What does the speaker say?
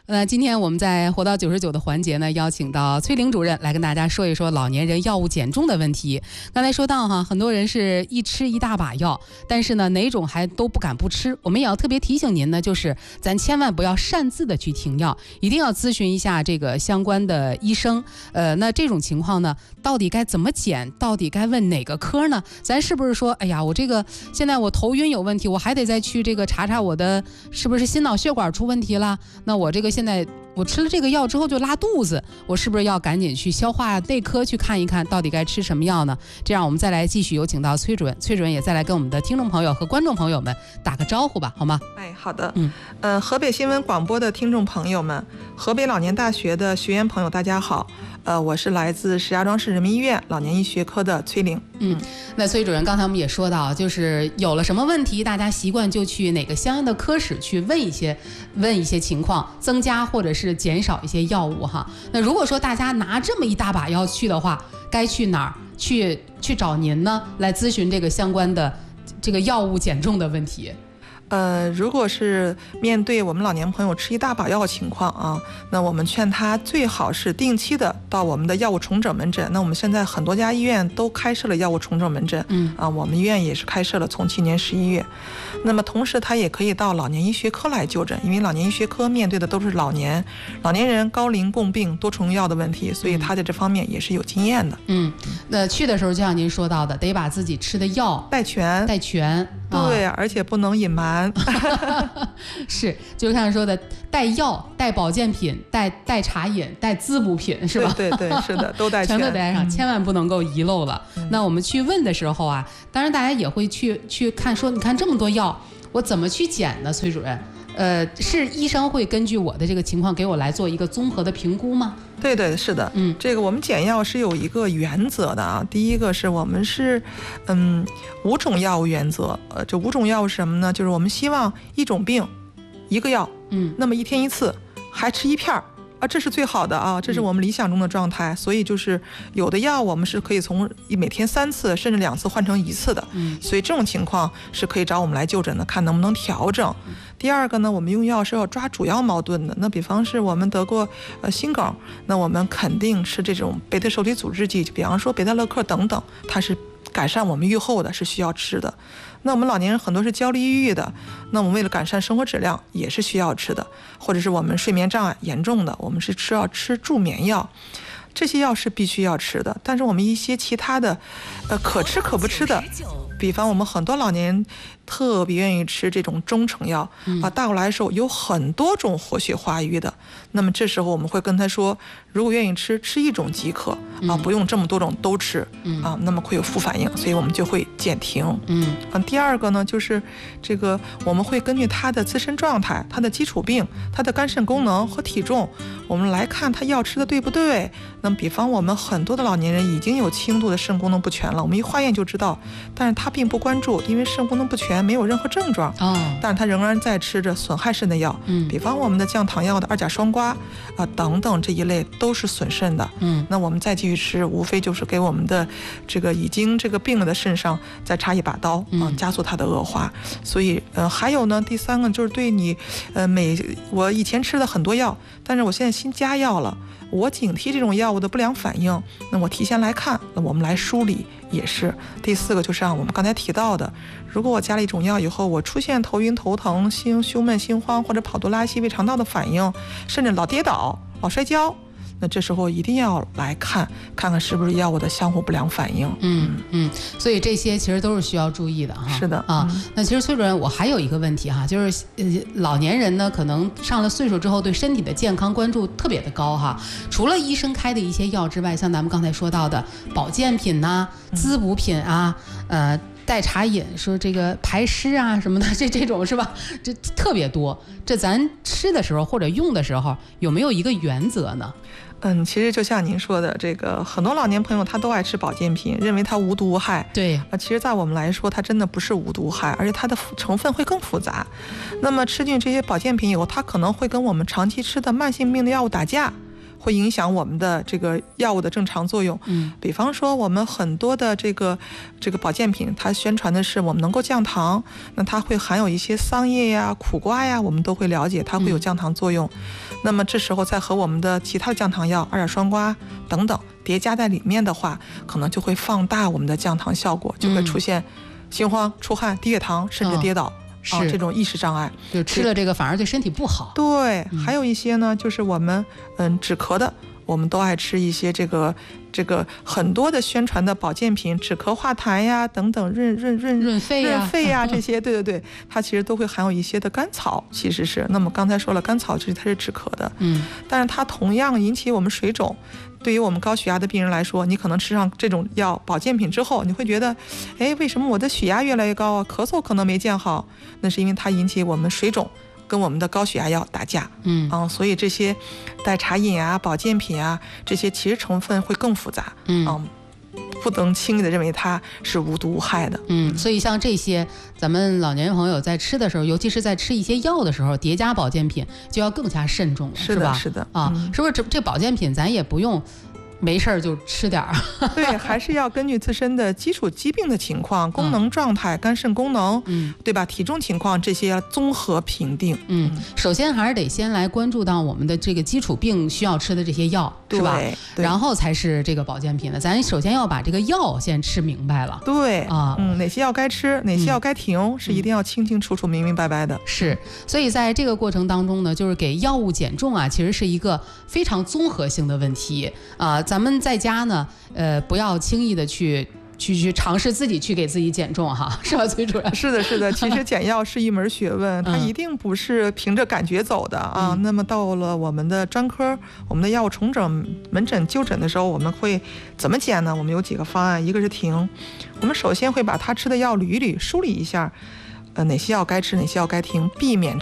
那今天我们在活到99的环节呢，邀请到崔玲主任来跟大家说一说老年人药物减重的问题。刚才说到哈，很多人是一吃一大把药，但是呢哪种还都不敢不吃。我们也要特别提醒您呢，就是咱千万不要擅自的去停药，一定要咨询一下这个相关的医生。那这种情况呢，到底该怎么减？到底该问哪个科呢？咱是不是说，哎呀，我这个现在我头晕有问题，我还得再去这个查查我的是不是心脑血管出问题了？那我这个现在我吃了这个药之后就拉肚子，我是不是要赶紧去消化内科去看一看，到底该吃什么药呢？这样我们再来继续有请到崔主任，崔主任也再来跟我们的听众朋友和观众朋友们打个招呼吧，好吗？ 好的。河北新闻广播的听众朋友们，河北老年大学的学员朋友，大家好。我是来自石家庄市人民医院老年医学科的崔玲。 那崔主任，刚才我们也说到，就是有了什么问题，大家习惯就去哪个相应的科室去问一些情况，增加或者是减少一些药物哈。那如果说大家拿这么一大把药去的话，该去哪儿去找您呢？来咨询这个相关的这个药物减重的问题。 如果是面对我们老年朋友吃一大把药的情况啊，那我们劝他最好是定期的到我们的药物重整门诊。那我们现在很多家医院都开设了药物重整门诊，我们医院也是开设了，从去年11月。那么同时他也可以到老年医学科来就诊，因为老年医学科面对的都是老年人高龄共病多重用药的问题，所以他在这方面也是有经验的。 那去的时候就像您说到的，得把自己吃的药带全。 对，而且不能隐瞒。 是，就像说的，带药、带保健品、带茶饮、带滋补品，是吧？ 对，是的，都带全， 全都带上，千万不能够遗漏了。那我们去问的时候啊，当然大家也会去看，说你看这么多药，我怎么去减呢？崔主任，是医生会根据我的这个情况给我来做一个综合的评估吗？ 对，是的。这个我们减药是有一个原则的啊。第一个是我们是5种药物原则。这5种药物是什么呢？就是我们希望一种病一个药，那么1天1次，还吃1片儿。这是最好的啊，这是我们理想中的状态。所以就是有的药我们是可以从每天3次甚至2次换成1次的，所以这种情况是可以找我们来就诊的，看能不能调整。第二个呢，我们用药是要抓主要矛盾的。那比方是我们得过心梗，那我们肯定吃这种贝塔受体阻滞剂，就比方说贝塔乐克等等，它是改善我们预后的，是需要吃的。那我们老年人很多是焦虑抑郁的，那我们为了改善生活质量也是需要吃的，或者是我们睡眠障碍严重的，我们是要吃助眠药，这些药是必须要吃的。但是我们一些其他的可吃可不吃的，比方我们很多老年人特别愿意吃这种中成药大过来说有很多种活血化瘀的，那么这时候我们会跟他说，如果愿意吃1种即可不用这么多种都吃那么会有副反应，所以我们就会减停。第二个呢，就是这个我们会根据他的自身状态、他的基础病、他的肝肾功能和体重，我们来看他药吃的对不对。那么比方我们很多的老年人已经有轻度的肾功能不全了，我们一化验就知道，但是他并不关注，因为肾功能不全没有任何症状但是他仍然在吃着损害肾的药，比方我们的降糖药的2甲双胍等等，这一类都是损肾的。那我们再继续吃，无非就是给我们的这个已经这个病了的肾上再插一把刀加速它的恶化。所以还有呢，第3个就是对你我以前吃了很多药，但是我现在新加药了，我警惕这种药物的不良反应，那我提前来看，那我们来梳理也是。第4个就是像我们刚才提到的，如果我加了一种药以后，我出现头晕头疼、胸闷心慌或者跑肚拉稀、胃肠道的反应，甚至老跌倒、老摔跤，那这时候一定要来看看是不是药物的相互不良反应。 所以这些其实都是需要注意的哈。 是的那其实崔主任，我还有一个问题哈，就是老年人呢，可能上了岁数之后，对身体的健康关注特别的高哈。除了医生开的一些药之外，像咱们刚才说到的保健品呐、滋补品啊，带茶饮，说这个排湿啊什么的，这种是吧？这特别多。这咱吃的时候或者用的时候，有没有一个原则呢？ 其实就像您说的，这个很多老年朋友他都爱吃保健品，认为它无毒无害。 对其实在我们来说，它真的不是无毒无害，而且它的成分会更复杂。那么吃进这些保健品以后，它可能会跟我们长期吃的慢性病的药物打架， 会影响我们的这个药物的正常作用。比方说我们很多的这个保健品，它宣传的是我们能够降糖，那它会含有一些桑叶呀、苦瓜呀，我们都会了解它会有降糖作用。那么这时候再和我们的其他的降糖药，2甲双胍等等叠加在里面的话，可能就会放大我们的降糖效果，就会出现心慌、出汗、低血糖，甚至跌倒。这种意识障碍， 就吃了这个反而对身体不好。 对，还有一些呢，就是我们止咳的，我们都爱吃一些这个很多的宣传的保健品，止咳化痰呀等等，润肺呀这些，对，它其实都会含有一些的甘草，其实是。那么刚才说了，甘草其实它是止咳的，但是它同样引起我们水肿。对于我们高血压的病人来说，你可能吃上这种药保健品之后，你会觉得，为什么我的血压越来越高啊？咳嗽可能没见好，那是因为它引起我们水肿跟我们的高血压药打架。所以这些代茶饮啊、保健品啊，这些其实成分会更复杂。不能轻易的认为它是无毒无害的。 所以像这些咱们老年人朋友在吃的时候，尤其是在吃一些药的时候，叠加保健品就要更加慎重了，是吧？ 是的是不是这保健品咱也不用没事儿就吃点儿？ 对，还是要根据自身的基础疾病的情况、功能状态、肝肾功能，对吧？体重情况这些要综合评定。 首先还是得先来关注到我们的这个基础病需要吃的这些药，是吧？然后才是这个保健品的。咱首先要把这个药先吃明白了。 对哪些药该吃，哪些药该停，是一定要清清楚楚、明明白白的。 是，所以在这个过程当中呢，就是给药物减重啊，其实是一个非常综合性的问题咱们在家呢，不要轻易的去尝试自己去给自己减重哈，是吧，崔主任？ 是的，其实减药是一门学问，它一定不是凭着感觉走的啊。那么到了我们的专科，我们的药物重整门诊就诊的时候，我们会怎么减呢？我们有几个方案，一个是停，我们首先会把他吃的药捋一捋，梳理一下，哪些药该吃，哪些药该停，避免